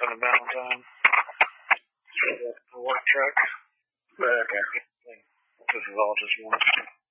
on a Valentine. The work truck. Okay. This is all just one.